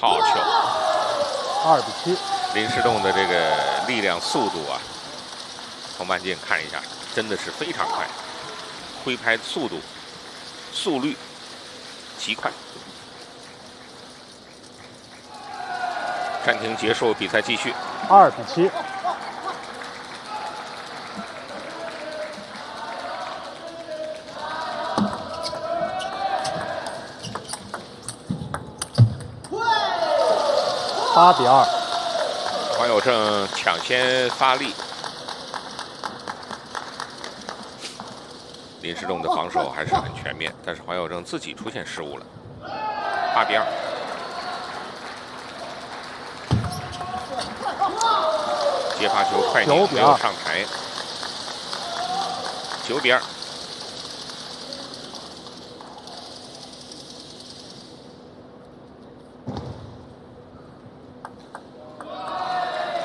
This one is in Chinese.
好球 ，2比7。 林诗栋的这个力量、速度啊，从慢镜看一下，真的是非常快，挥拍速度、速率极快。暂停结束，比赛继续。 2比7。8比2。 黄有正抢先发力，林诗栋的防守还是很全面，但是黄有正自己出现失误了。8比2。接发球，快艇没有上台。9比2。